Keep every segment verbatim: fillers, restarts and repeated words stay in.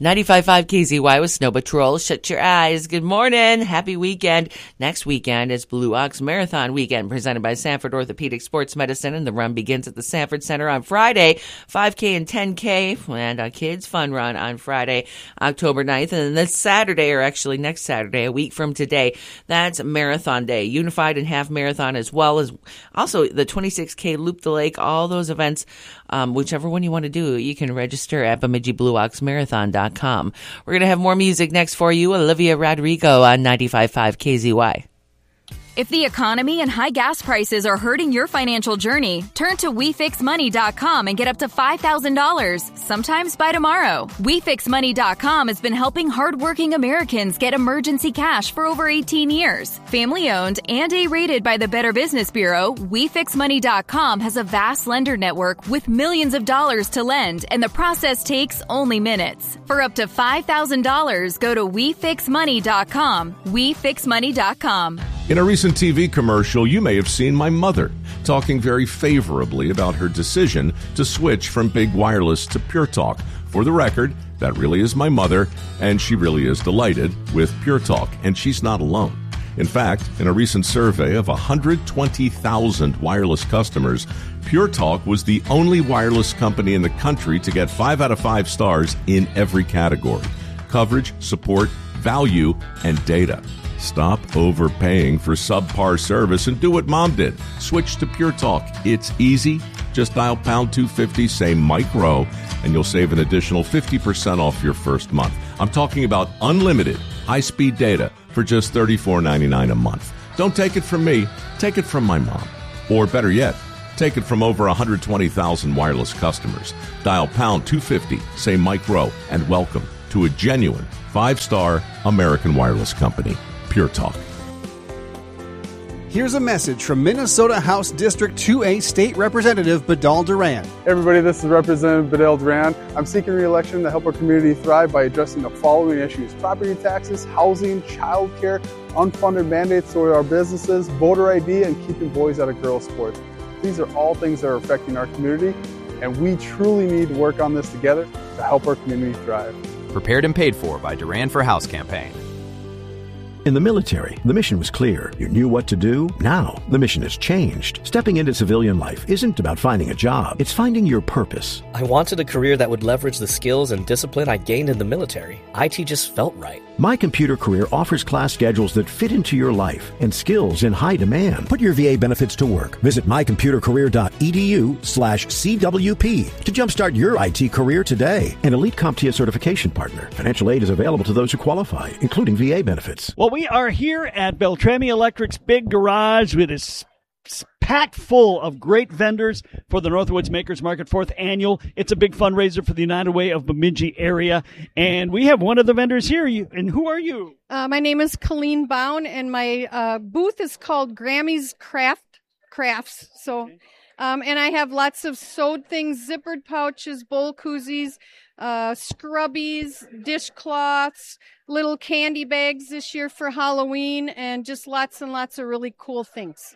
ninety-five point five K Z Y with Snow Patrol. Shut your eyes. Good morning. Happy weekend. Next weekend is Blue Ox Marathon Weekend presented by Sanford Orthopedic Sports Medicine, and the run begins at the Sanford Center on Friday, five K and ten K, and a kids fun run on Friday, October ninth, and then this Saturday, or actually next Saturday, a week from today, that's Marathon Day, Unified and Half Marathon, as well as also the twenty-six K Loop the Lake, all those events, um, whichever one you want to do, you can register at Bemidji Blue Ox Marathon dot com. We're going to have more music next for you. Olivia Rodrigo on ninety-five point five K Z Y. If the economy and high gas prices are hurting your financial journey, turn to we fix money dot com and get up to five thousand dollars, sometimes by tomorrow. we fix money dot com has been helping hardworking Americans get emergency cash for over eighteen years. Family-owned and A-rated by the Better Business Bureau, we fix money dot com has a vast lender network with millions of dollars to lend, and the process takes only minutes. For up to five thousand dollars, go to we fix money dot com. we fix money dot com. In a recent T V commercial, you may have seen my mother talking very favorably about her decision to switch from Big Wireless to Pure Talk. For the record, that really is my mother, and she really is delighted with Pure Talk, and she's not alone. In fact, in a recent survey of one hundred twenty thousand wireless customers, Pure Talk was the only wireless company in the country to get five out of five stars in every category: coverage, support, value, and data. Stop overpaying for subpar service and do what Mom did. Switch to Pure Talk. It's easy. Just dial pound two fifty, say micro, and you'll save an additional fifty percent off your first month. I'm talking about unlimited high-speed data for just thirty-four ninety-nine a month. Don't take it from me. Take it from my mom. Or better yet, take it from over one hundred twenty thousand wireless customers. Dial pound two fifty, say micro, and welcome to a genuine five-star American wireless company. Pure Talk. Here's a message from Minnesota House District two A State Representative Badal Duran. Hey everybody, this is Representative Badal Duran. I'm seeking re-election to help our community thrive by addressing the following issues: property taxes, housing, childcare, unfunded mandates to our businesses, voter I D, and keeping boys out of girls' sports. These are all things that are affecting our community, and we truly need to work on this together to help our community thrive. Prepared and paid for by Duran for House campaign. In the military, the mission was clear. You knew what to do. Now, the mission has changed. Stepping into civilian life isn't about finding a job. It's finding your purpose. I wanted a career that would leverage the skills and discipline I gained in the military. I T just felt right. My Computer Career offers class schedules that fit into your life and skills in high demand. Put your V A benefits to work. Visit my computer career dot e d u slash c w p to jumpstart your I T career today. An Elite CompTIA certification partner. Financial aid is available to those who qualify, including V A benefits. Well, we are here at Beltrami Electric's big garage with its packed full of great vendors for the Northwoods Makers Market fourth Annual. It's a big fundraiser for the United Way of Bemidji area, and we have one of the vendors here. You, and who are you? Uh, my name is Colleen Bown, and my uh, booth is called Grammy's Craft Crafts. So, um, and I have lots of sewed things, zippered pouches, bowl koozies, uh, scrubbies, dishcloths, little candy bags this year for Halloween, and just lots and lots of really cool things.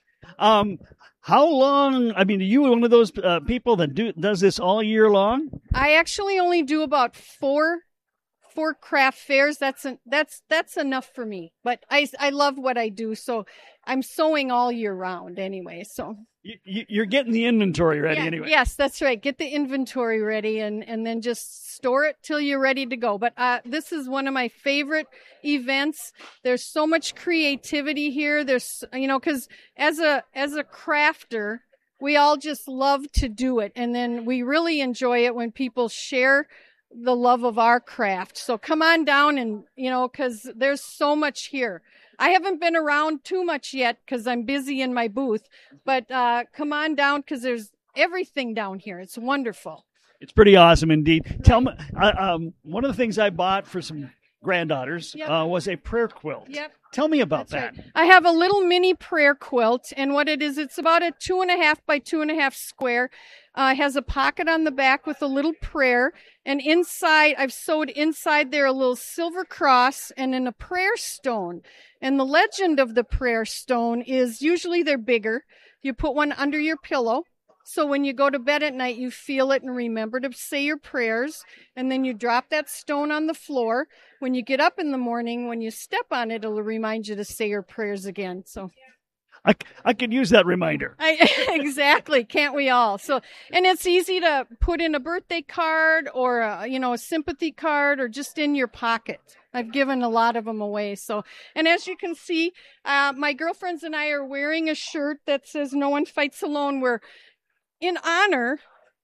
Um, how long, I mean, are you one of those uh, people that do does this all year long? I actually only do about four four craft fairs. That's an, that's that's enough for me. But I, I love what I do, so I'm sewing all year round anyway. So you, you're getting the inventory ready yeah, anyway. Yes, that's right. Get the inventory ready, and, and then just store it till you're ready to go. But uh, this is one of my favorite events. There's so much creativity here. There's, you know, because as a as a crafter, we all just love to do it, and then we really enjoy it when people share the love of our craft. So come on down, and you know, because there's so much here. I haven't been around too much yet because I'm busy in my booth, but uh, come on down because there's everything down here. It's wonderful. It's pretty awesome indeed. Right. Tell me, uh, um, one of the things I bought for some granddaughters yep. uh, was a prayer quilt. Yep. Tell me about That's that. Right. I have a little mini prayer quilt, and what it is, it's about a two and a half by two and a half square. Uh, it has a pocket on the back with a little prayer, and inside, I've sewed inside there a little silver cross and then a prayer stone. And the legend of the prayer stone is usually they're bigger. You put one under your pillow, So when you go to bed at night, you feel it and remember to say your prayers. And then you drop that stone on the floor. When you get up in the morning, when you step on it, it'll remind you to say your prayers again. So I, I could use that reminder. I, exactly. Can't we all? So, and it's easy to put in a birthday card or a, you know, a sympathy card or just in your pocket. I've given a lot of them away. So, and as you can see, uh, my girlfriends and I are wearing a shirt that says "No one fights alone." We're in honor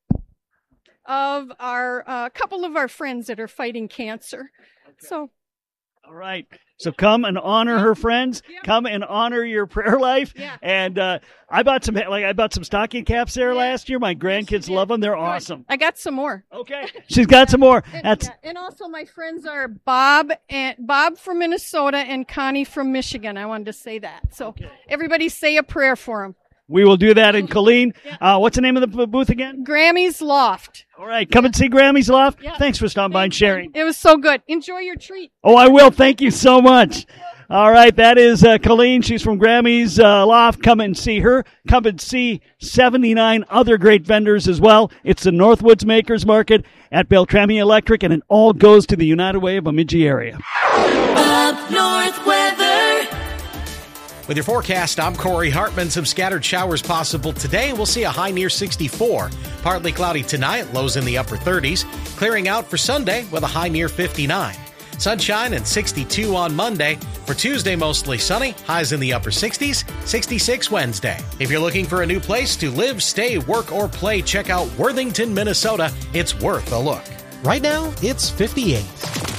of our uh, couple of our friends that are fighting cancer. Okay. So, all right. So come and honor her friends. Yeah. Come and honor your prayer life. Yeah. And uh, I bought some like I bought some stocking caps there yeah. last year. My grandkids love them. They're Good. Awesome. I got some more. Okay. She's got some more. And, That's yeah. and also my friends are Bob and Bob from Minnesota and Connie from Michigan. I wanted to say that. So okay. Everybody say a prayer for them. We will do that in Colleen. Yeah. Uh, what's the name of the booth again? Grammy's Loft. All right. Come yeah. and see Grammy's Loft. Yeah. Thanks for stopping by and sharing. It was so good. Enjoy your treat. Oh, I will. Thank you so much. All right. That is uh, Colleen. She's from Grammy's uh, Loft. Come and see her. Come and see seventy-nine other great vendors as well. It's the Northwoods Makers Market at Beltrami Electric, and it all goes to the United Way of Bemidji area. Up North Weather. With your forecast, I'm Corey Hartman. Some scattered showers possible today. We'll see a high near sixty-four. Partly cloudy tonight, lows in the upper thirties. Clearing out for Sunday with a high near fifty-nine. Sunshine and sixty-two on Monday. For Tuesday, mostly sunny. Highs in the upper sixties. sixty-six Wednesday. If you're looking for a new place to live, stay, work, or play, check out Worthington, Minnesota. It's worth a look. Right now, it's fifty-eight.